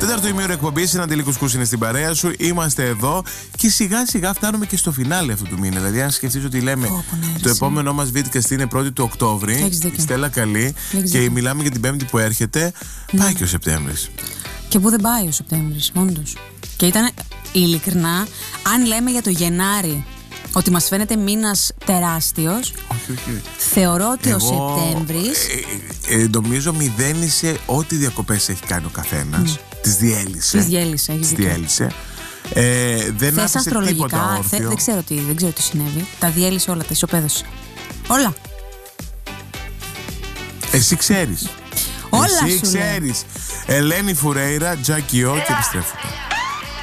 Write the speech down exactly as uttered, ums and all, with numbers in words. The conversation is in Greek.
Τέταρτο ημίωρο εκπομπή, ένα Αντελίκος είναι στην παρέα σου. Είμαστε εδώ και σιγά σιγά φτάνουμε και στο φινάλε αυτού του μήνα. Δηλαδή, αν σκεφτείς ότι λέμε oh, ναι, το επόμενό μας βίντεο είναι πρώτη του Οκτώβρη, η Στέλλα καλή, και μιλάμε για την Πέμπτη που έρχεται, ναι. Πάει και ο Σεπτέμβρης. Και πού δεν πάει ο Σεπτέμβρης, όντως. Και ήταν ειλικρινά, αν λέμε για το Γενάρη ότι μας φαίνεται μήνας τεράστιος, όχι, όχι. θεωρώ ότι Εγώ, ο Σεπτέμβρης ε, ε, νομίζω μηδένισε ό,τι διακοπές έχει κάνει ο καθένας. Mm. Τις διέλυσε. Τις διέλυσε, έχεις τις διέλυσε. Ε, δεν θες αστρολογικά, θε, δεν, ξέρω τι, δεν ξέρω τι συνέβη. Τα διέλυσε όλα, τα ισοπαίδωσε. Όλα. Εσύ ξέρεις. Όλα Εσύ σου ξέρεις. Ελένη Φουρέιρα, Τζακιό, και επιστρέφουμε.